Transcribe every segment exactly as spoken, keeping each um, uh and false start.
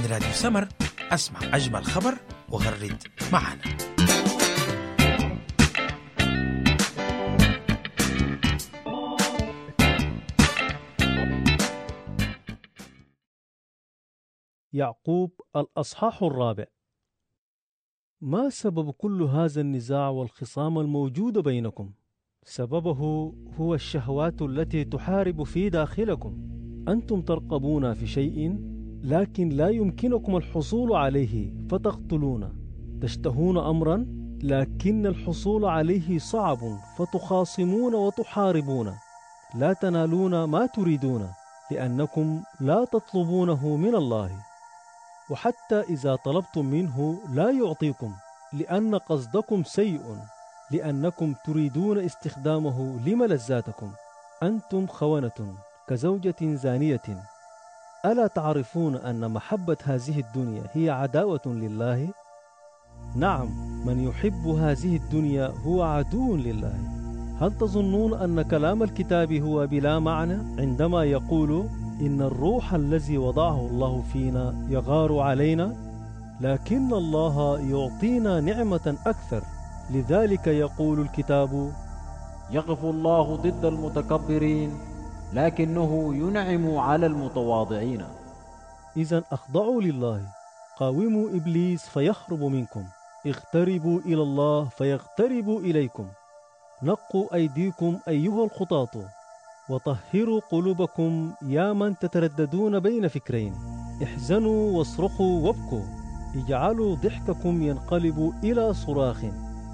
من راديو سمر. اسمع أجمل خبر وغرد معنا. يعقوب الأصحاح الرابع. ما سبب كل هذا النزاع والخصام الموجود بينكم؟ سببه هو الشهوات التي تحارب في داخلكم. أنتم ترقبون في شيء لكن لا يمكنكم الحصول عليه فتقتلون، تشتهون أمرا لكن الحصول عليه صعب فتخاصمون وتحاربون، لا تنالون ما تريدون لأنكم لا تطلبونه من الله، وحتى إذا طلبتم منه لا يعطيكم لأن قصدكم سيء، لأنكم تريدون استخدامه لملذاتكم. أنتم خونة كزوجة زانية. ألا تعرفون أن محبة هذه الدنيا هي عداوة لله؟ نعم، من يحب هذه الدنيا هو عدو لله. هل تظنون أن كلام الكتاب هو بلا معنى عندما يقول إن الروح الذي وضعه الله فينا يغار علينا؟ لكن الله يعطينا نعمة أكثر. لذلك يقول الكتاب: يقف الله ضد المتكبرين لكنه ينعم على المتواضعين. إذن أخضعوا لله، قاوموا إبليس فيهرب منكم، اقتربوا إلى الله فيقترب إليكم. نقوا أيديكم أيها الخطاة، وطهروا قلوبكم يا من تترددون بين فكرين. احزنوا واصرخوا وابكوا، اجعلوا ضحككم ينقلب إلى صراخ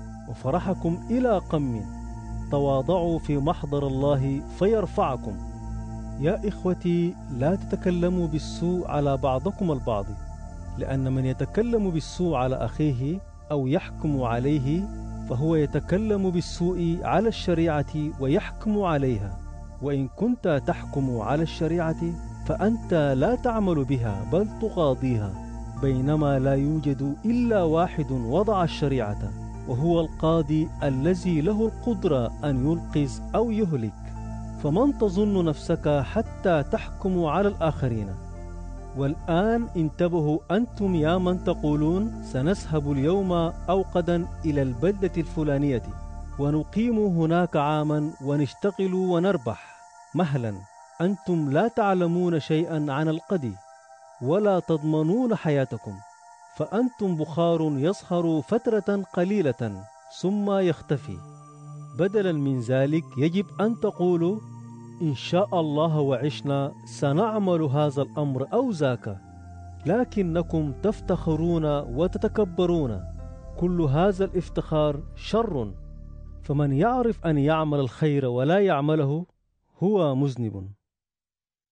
وفرحكم إلى قم. تواضعوا في محضر الله فيرفعكم. يا إخوتي، لا تتكلموا بالسوء على بعضكم البعض، لأن من يتكلم بالسوء على أخيه أو يحكم عليه فهو يتكلم بالسوء على الشريعة ويحكم عليها. وإن كنت تحكم على الشريعة فأنت لا تعمل بها بل تقاضيها، بينما لا يوجد إلا واحد وضع الشريعة، وهو القاضي الذي له القدرة أن ينقذ أو يهلك. فمن تظن نفسك حتى تحكم على الآخرين؟ والآن انتبهوا أنتم يا من تقولون سنذهب اليوم أو غدا إلى البلدة الفلانية ونقيم هناك عاما ونشتغل ونربح. مهلا، أنتم لا تعلمون شيئا عن الغد ولا تضمنون حياتكم، فأنتم بخار يصهر فترة قليلة ثم يختفي. بدلا من ذلك يجب أن تقولوا إن شاء الله وعشنا سنعمل هذا الأمر أو ذاك، لكنكم تفتخرون وتتكبرون. كل هذا الافتخار شر، فمن يعرف أن يعمل الخير ولا يعمله هو مذنب.